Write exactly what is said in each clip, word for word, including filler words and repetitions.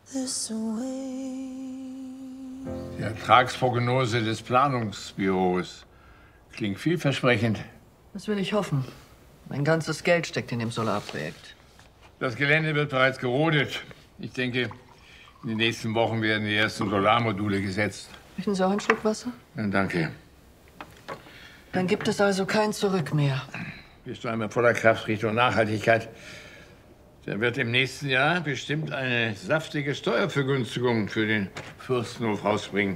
Die Ertragsprognose des Planungsbüros klingt vielversprechend. Das will ich hoffen. Mein ganzes Geld steckt in dem Solarprojekt. Das Gelände wird bereits gerodet. Ich denke, in den nächsten Wochen werden die ersten Solarmodule gesetzt. Möchten Sie auch einen Schluck Wasser? Ja, danke. Dann gibt es also kein Zurück mehr. Wir steuern mit voller Kraft Richtung Nachhaltigkeit. Da wird im nächsten Jahr bestimmt eine saftige Steuervergünstigung für den Fürstenhof rausbringen.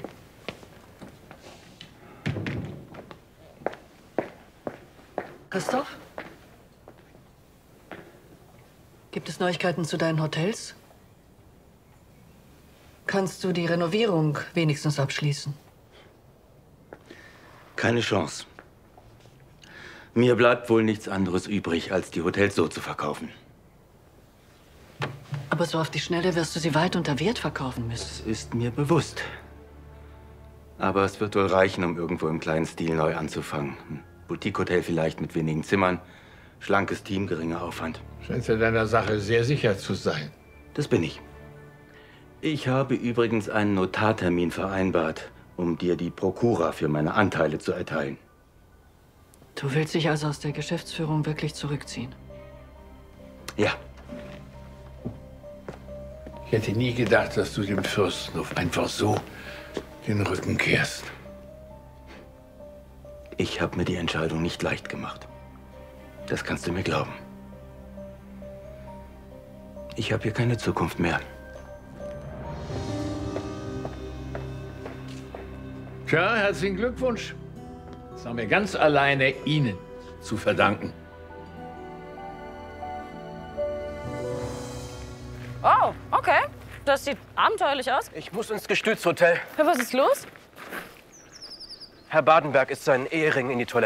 Christoph? Gibt es Neuigkeiten zu deinen Hotels? Kannst du die Renovierung wenigstens abschließen? Keine Chance. Mir bleibt wohl nichts anderes übrig, als die Hotels so zu verkaufen. Aber so auf die Schnelle wirst du sie weit unter Wert verkaufen müssen. Das ist mir bewusst. Aber es wird wohl reichen, um irgendwo im kleinen Stil neu anzufangen. Ein Boutique-Hotel vielleicht mit wenigen Zimmern. Schlankes Team, geringer Aufwand. Scheinst du deiner Sache sehr sicher zu sein? Das bin ich. Ich habe übrigens einen Notartermin vereinbart, um dir die Prokura für meine Anteile zu erteilen. Du willst dich also aus der Geschäftsführung wirklich zurückziehen? Ja. Ich hätte nie gedacht, dass du dem Fürstenhof einfach so den Rücken kehrst. Ich habe mir die Entscheidung nicht leicht gemacht. Das kannst du mir glauben. Ich habe hier keine Zukunft mehr. Tja, herzlichen Glückwunsch. Das haben wir ganz alleine Ihnen zu verdanken. Oh, okay. Das sieht abenteuerlich aus. Ich muss ins Gestützhotel. Was ist los? Herr Badenberg ist seinen Ehering in die Toilette